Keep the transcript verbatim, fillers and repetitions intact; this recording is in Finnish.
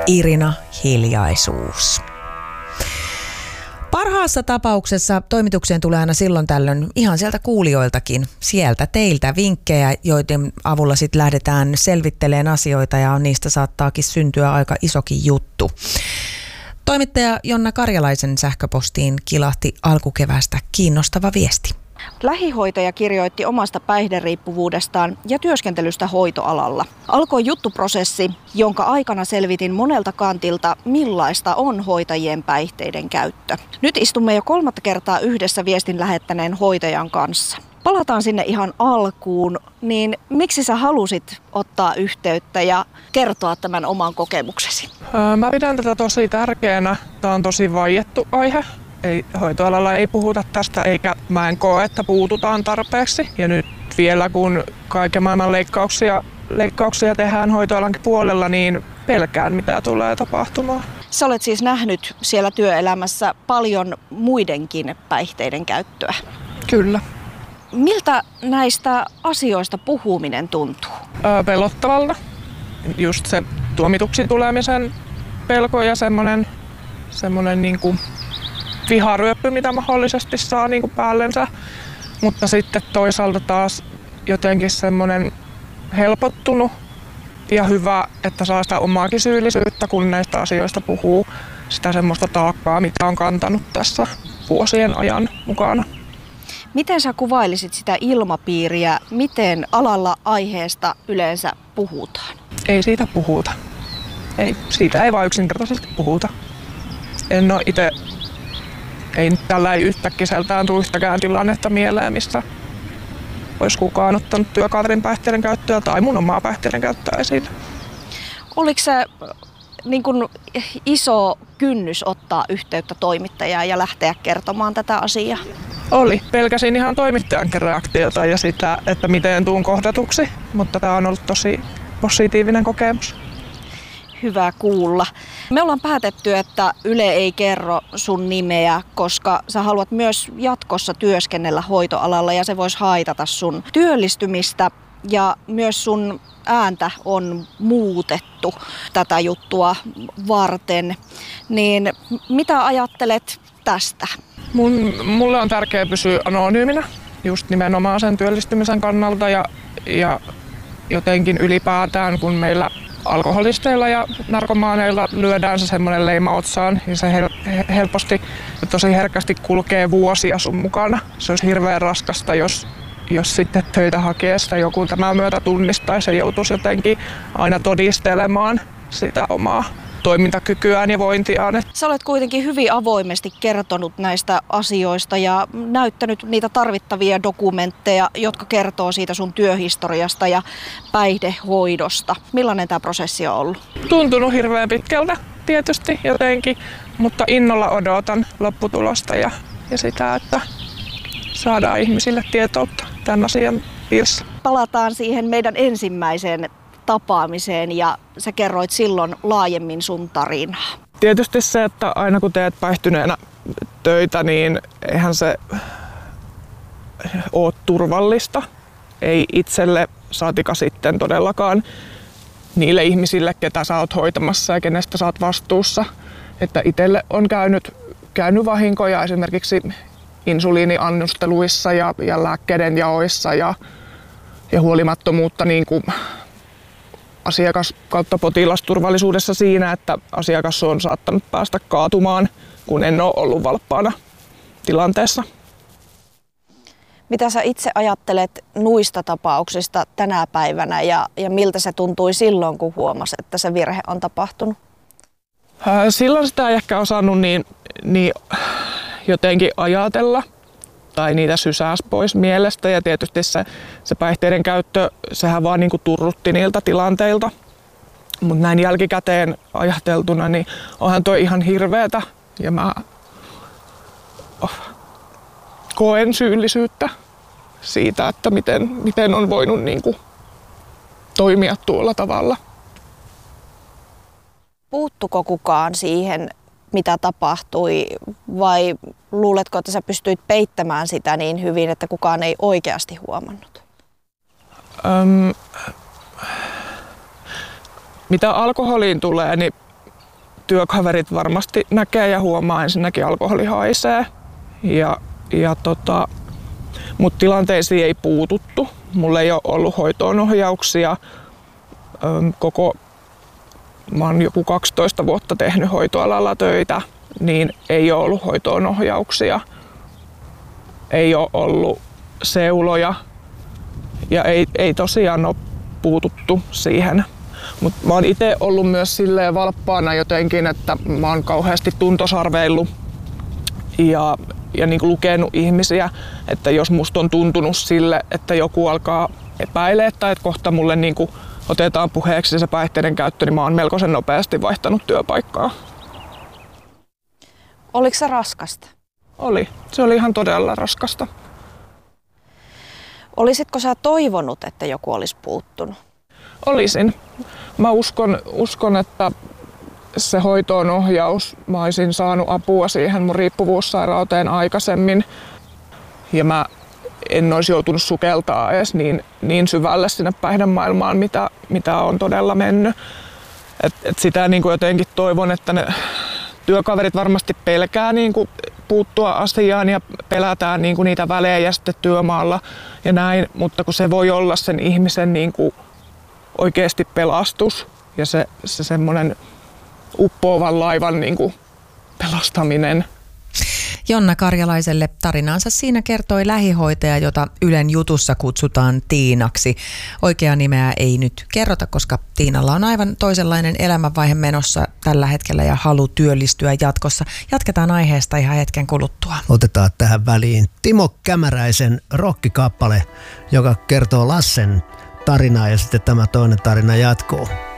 Irina Hiljaisuus. Parhaassa tapauksessa toimitukseen tulee aina silloin tällöin ihan sieltä kuulijoiltakin, sieltä teiltä vinkkejä, joiden avulla sitten lähdetään selvittelemään asioita ja niistä saattaakin syntyä aika isokin juttu. Toimittaja Jonna Karjalaisen sähköpostiin kilahti alkukeväästä kiinnostava viesti. Lähihoitaja kirjoitti omasta päihderiippuvuudestaan ja työskentelystä hoitoalalla. Alkoi juttuprosessi, jonka aikana selvitin monelta kantilta, millaista on hoitajien päihteiden käyttö. Nyt istumme jo kolmatta kertaa yhdessä viestin lähettäneen hoitajan kanssa. Palataan sinne ihan alkuun, niin miksi sä halusit ottaa yhteyttä ja kertoa tämän oman kokemuksesi? Mä pidän tätä tosi tärkeänä. Tämä on tosi vaiettu aihe. Ei, hoitoalalla ei puhuta tästä, eikä mä en koe, että puututaan tarpeeksi. Ja nyt vielä kun kaiken maailman leikkauksia, leikkauksia tehdään hoitoalankin puolella, niin pelkään mitä tulee tapahtumaan. Sä olet siis nähnyt siellä työelämässä paljon muidenkin päihteiden käyttöä. Kyllä. Miltä näistä asioista puhuminen tuntuu? Öö, pelottavalta. Just se tuomituksi tulemisen pelko ja semmoinen, semmoinen niin kuin viharyöppy, mitä mahdollisesti saa niin kuin päällensä. Mutta sitten toisaalta taas jotenkin semmoinen helpottunut ja hyvä, että saa sitä omaakin syyllisyyttä, kun näistä asioista puhuu. Sitä semmoista taakkaa, mitä on kantanut tässä vuosien ajan mukana. Miten sä kuvailisit sitä ilmapiiriä? Miten alalla aiheesta yleensä puhutaan? Ei siitä puhuta. Ei, siitä ei vaan yksinkertaisesti puhuta. En ole itse, ei tällä ei yhtäkkiseltään tule yhtäkään tilannetta mieleen, missä olisi kukaan ottanut työkaverin päihteiden käyttöä tai mun omaa päihteiden käyttöä esille. Oliko se niin kuin iso kynnys ottaa yhteyttä toimittajaan ja lähteä kertomaan tätä asiaa? Oli. Pelkäsin ihan toimittajankin reaktiota ja sitä, että miten tuun kohdatuksi, mutta tämä on ollut tosi positiivinen kokemus. Hyvä kuulla. Me ollaan päätetty, että Yle ei kerro sun nimeä, koska sä haluat myös jatkossa työskennellä hoitoalalla ja se voisi haitata sun työllistymistä. Ja myös sun ääntä on muutettu tätä juttua varten. Niin mitä ajattelet tästä? Mun, mulle on tärkeää pysyä anonyyminä just nimenomaan sen työllistymisen kannalta ja, ja jotenkin ylipäätään, kun meillä alkoholisteilla ja narkomaaneilla lyödään se semmoinen leima otsaan ja se hel- helposti ja tosi herkästi kulkee vuosia sun mukana. Se olisi hirveän raskasta, jos, jos sitten töitä hakeessa joku tämän myötä tunnistaisi ja joutuisi jotenkin aina todistelemaan sitä omaa toimintakykyään ja vointiaan. Sä olet kuitenkin hyvin avoimesti kertonut näistä asioista ja näyttänyt niitä tarvittavia dokumentteja, jotka kertoo siitä sun työhistoriasta ja päihdehoidosta. Millainen tämä prosessi on ollut? Tuntunut hirveän pitkältä tietysti jotenkin, mutta innolla odotan lopputulosta ja, ja sitä, että saadaan ihmisille tietoutta tämän asian piirissä. Palataan siihen meidän ensimmäiseen tapaamiseen ja sä kerroit silloin laajemmin sun tarinaa. Tietysti se, että aina kun teet päihtyneenä töitä, niin eihän se ole turvallista. Ei itselle saatika sitten todellakaan niille ihmisille, ketä sä oot hoitamassa ja kenestä sä oot vastuussa. Että itselle on käynyt, käynyt vahinkoja esimerkiksi insuliiniannusteluissa ja, ja lääkkeiden jaoissa ja, ja huolimattomuutta niin kuin asiakas kautta potilasturvallisuudessa siinä, että asiakas on saattanut päästä kaatumaan, kun en ole ollut valppaana tilanteessa. Mitä sä itse ajattelet nuista tapauksista tänä päivänä ja, ja miltä se tuntui silloin, kun huomasit, että se virhe on tapahtunut? Silloin sitä ei ehkä osannut niin, niin jotenkin ajatella tai niitä sysäsi pois mielestä ja tietysti se, se päihteiden käyttö, sehän vaan niin kuin turrutti niiltä tilanteilta. Mutta näin jälkikäteen ajateltuna, niin onhan toi ihan hirveetä ja mä oh, koen syyllisyyttä siitä, että miten, miten on voinut niin kuin toimia tuolla tavalla. Puuttuko kukaan siihen, mitä tapahtui, vai luuletko, että sä pystyit peittämään sitä niin hyvin, että kukaan ei oikeasti huomannut? Öm, mitä alkoholiin tulee, niin työkaverit varmasti näkee ja huomaa ensinnäkin alkoholi haisee. Ja, ja tota, mutta tilanteisiin ei puututtu. Mulla ei ole ollut hoitoonohjauksia. Koko, mä oon joku kaksitoista vuotta tehnyt hoitoalalla töitä, niin ei ole ollut hoitoonohjauksia. Ei ole ollut seuloja ja ei, ei tosiaan ole puututtu siihen. Mutta mä oon itse ollut myös silleen valppaana jotenkin, että mä oon kauheasti tuntosarveillut ja, ja niin kuin lukenut ihmisiä, että jos musta on tuntunut sille, että joku alkaa epäilee tai että kohta mulle niin kuin otetaan puheeksi se päihteiden käyttö, niin mä oon melkoisen nopeasti vaihtanut työpaikkaa. Oliko se raskasta? Oli. Se oli ihan todella raskasta. Olisitko sä toivonut, että joku olisi puuttunut? Olisin. Mä uskon, uskon että se hoitoonohjaus, mä olisin saanut apua siihen mun riippuvuussairauteen aikaisemmin. Ja mä en olisi joutunut sukeltaa edes niin, niin syvälle sinne päihdemaailmaan, mitä, mitä on todella mennyt. Et, et sitä niin kuin jotenkin toivon, että ne työkaverit varmasti pelkää niin kuin puuttua asiaan ja pelätään niin kuin niitä välejä sitten työmaalla ja näin, mutta kun se voi olla sen ihmisen niin kuin oikeasti pelastus ja se, se semmoinen uppoavan laivan niin kuin pelastaminen. Jonna Karjalaiselle tarinaansa siinä kertoi lähihoitaja, jota Ylen jutussa kutsutaan Tiinaksi. Oikea nimeä ei nyt kerrota, koska Tiinalla on aivan toisenlainen elämänvaihe menossa tällä hetkellä ja halu työllistyä jatkossa. Jatketaan aiheesta ihan hetken kuluttua. Otetaan tähän väliin Timo Kämäräisen rokkikappale, joka kertoo Lassen tarinaa ja sitten tämä toinen tarina jatkuu.